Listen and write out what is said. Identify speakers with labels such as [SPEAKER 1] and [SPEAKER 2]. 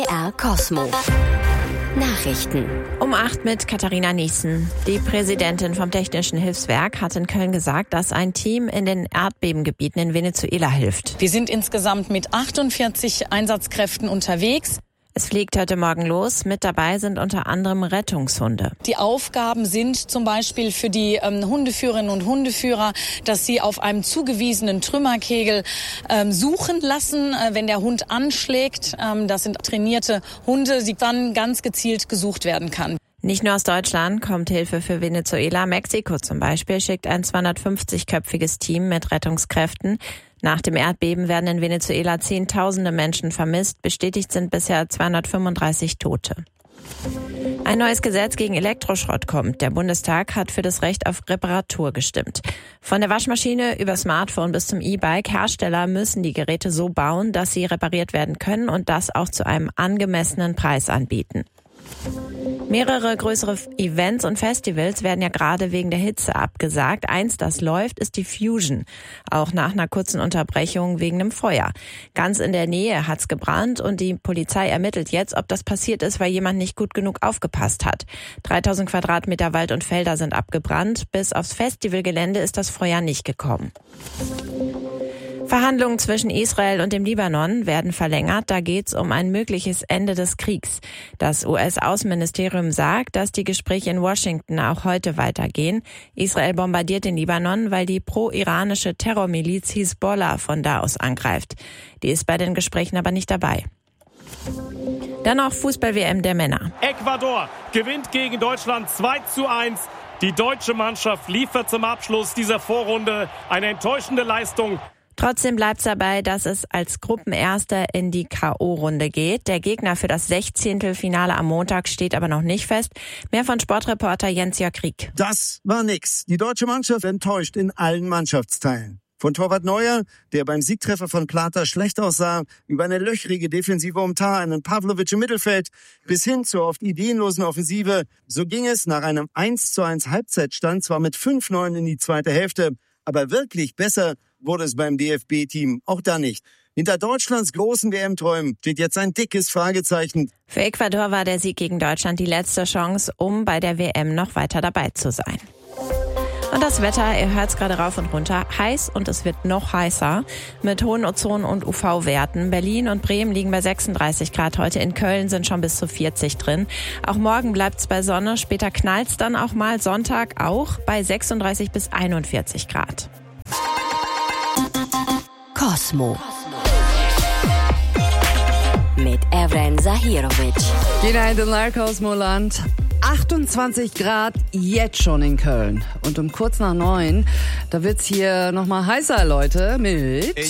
[SPEAKER 1] MDR Cosmo. Nachrichten.
[SPEAKER 2] Um 8 mit Katharina Niesen. Die Präsidentin vom Technischen Hilfswerk hat in Köln gesagt, dass ein Team in den Erdbebengebieten in Venezuela hilft.
[SPEAKER 3] Wir sind insgesamt mit 48 Einsatzkräften unterwegs.
[SPEAKER 2] Es fliegt heute Morgen los. Mit dabei sind unter anderem Rettungshunde.
[SPEAKER 3] Die Aufgaben sind zum Beispiel für die Hundeführerinnen und Hundeführer, dass sie auf einem zugewiesenen Trümmerkegel suchen lassen, wenn der Hund anschlägt. Das sind trainierte Hunde, die dann ganz gezielt gesucht werden kann.
[SPEAKER 2] Nicht nur aus Deutschland kommt Hilfe für Venezuela. Mexiko zum Beispiel schickt ein 250-köpfiges Team mit Rettungskräften. Nach dem Erdbeben werden in Venezuela Zehntausende Menschen vermisst. Bestätigt sind bisher 235 Tote. Ein neues Gesetz gegen Elektroschrott kommt. Der Bundestag hat für das Recht auf Reparatur gestimmt. Von der Waschmaschine über Smartphone bis zum E-Bike. Hersteller müssen die Geräte so bauen, dass sie repariert werden können und das auch zu einem angemessenen Preis anbieten. Mehrere größere Events und Festivals werden ja gerade wegen der Hitze abgesagt. Eins, das läuft, ist die Fusion. Auch nach einer kurzen Unterbrechung wegen einem Feuer. Ganz in der Nähe hat's gebrannt und die Polizei ermittelt jetzt, ob das passiert ist, weil jemand nicht gut genug aufgepasst hat. 3000 Quadratmeter Wald und Felder sind abgebrannt. Bis aufs Festivalgelände ist das Feuer nicht gekommen. Verhandlungen zwischen Israel und dem Libanon werden verlängert. Da geht's um ein mögliches Ende des Kriegs. Das US-Außenministerium sagt, dass die Gespräche in Washington auch heute weitergehen. Israel bombardiert den Libanon, weil die pro-iranische Terrormiliz Hisbollah von da aus angreift. Die ist bei den Gesprächen aber nicht dabei. Dann noch Fußball-WM der Männer.
[SPEAKER 4] Ecuador gewinnt gegen Deutschland 2:1. Die deutsche Mannschaft liefert zum Abschluss dieser Vorrunde eine enttäuschende Leistung.
[SPEAKER 2] Trotzdem bleibt es dabei, dass es als Gruppenerster in die K.O.-Runde geht. Der Gegner für das 16. Finale am Montag steht aber noch nicht fest. Mehr von Sportreporter Jens-Jörg Krieg.
[SPEAKER 5] Das war nix. Die deutsche Mannschaft enttäuscht in allen Mannschaftsteilen. Von Torwart Neuer, der beim Siegtreffer von Plata schlecht aussah, über eine löchrige Defensive um Tah, einen Pavlovic im Mittelfeld, bis hin zur oft ideenlosen Offensive. So ging es nach einem 1:1 Halbzeitstand zwar mit 5:9 in die zweite Hälfte, aber wirklich besser wurde es beim DFB-Team auch da nicht. Hinter Deutschlands großen WM-Träumen steht jetzt ein dickes Fragezeichen.
[SPEAKER 2] Für Ecuador war der Sieg gegen Deutschland die letzte Chance, um bei der WM noch weiter dabei zu sein. Und das Wetter, ihr hört es gerade rauf und runter, heiß und es wird noch heißer mit hohen Ozon- und UV-Werten. Berlin und Bremen liegen bei 36 Grad heute, in Köln sind schon bis zu 40 drin. Auch morgen bleibt es bei Sonne, später knallt es dann auch mal, Sonntag auch bei 36 bis 41 Grad.
[SPEAKER 1] Cosmo. Mit Evren Zahirovic.
[SPEAKER 6] Günaydınlar Cosmoland. 28 Grad jetzt schon in Köln. Und um kurz nach 9, da wird's hier nochmal heißer, Leute, mit...